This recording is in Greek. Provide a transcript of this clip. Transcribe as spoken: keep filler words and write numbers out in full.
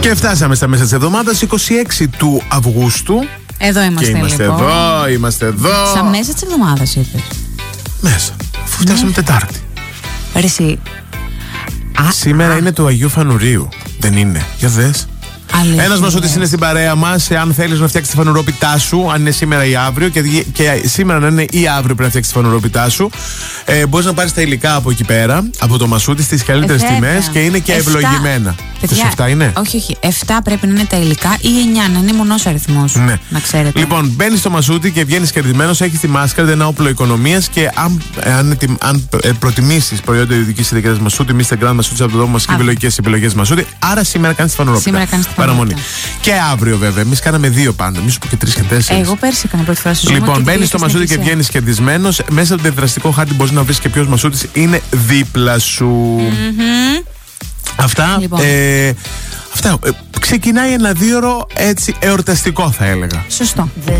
Και φτάσαμε στα μέσα της εβδομάδας, είκοσι έξι του Αυγούστου. Εδώ είμαστε, και είμαστε λοιπόν. εδώ, είμαστε εδώ. Στα μέσα της εβδομάδας είπες. Μέσα, αφού φτάσαμε Ναι. Τετάρτη. Ρε εσύ. Α, Σήμερα α, είναι του Αγίου Φανουρίου. Δεν είναι? Για δες. αλήθεια, Ένας μασούτης ναι. είναι στην παρέα μας. Αν θέλεις να φτιάξεις τη φανουρόπιτά σου, αν είναι σήμερα ή αύριο, και, και σήμερα να είναι ή αύριο πρέπει να φτιάξεις τη φανουρόπιτά σου, ε, μπορείς να πάρεις τα υλικά από εκεί πέρα, από το μασούτη, στις καλύτερες Ε, βέβαια. τιμές και είναι και Εφτά. ευλογημένα. Παιδιά, Τους εφτά είναι? Όχι, όχι. εφτά πρέπει να είναι τα υλικά ή εννιά, να είναι μονός αριθμός. Ναι. Να ξέρετε. Λοιπόν, μπαίνεις στο μασούτη και βγαίνεις κερδισμένος, έχεις τη μάσκαρ, ένα όπλο οικονομίας και αν, αν, αν ε, προτιμήσεις προϊόντα ιδιωτικής ιδιαίτερας μασούτη, μίστερ Grand μασούτη από το δρόμο μας και επιλογικές επιλογές μασούτη, άρα σήμερα κάνεις τη φανουρόπιτα. Σήμερα κάνεις τη Παραμονή. φανουρόπιτα. Και αύριο βέβαια. Εμείς κάναμε δύο πάντα. Μη σου πω και τρεις και τέσσερις. Εγώ πέρσι έκανα πρώτη φορά στη ζωή μου. Λοιπόν, και μπαίνεις στο πήγα μασούτη στην και εκκλησία. βγαίνεις κερδισμένος. Μέσα από το διδραστικό χάρτη μπορείς να βρεις και ποιος μασούτης είναι δίπλα σου. Mm-hmm. Αυτά. Λοιπόν. Ε, αυτά. Ε, ξεκινάει ένα δύο ώρο έτσι εορταστικό, θα έλεγα. Σωστό.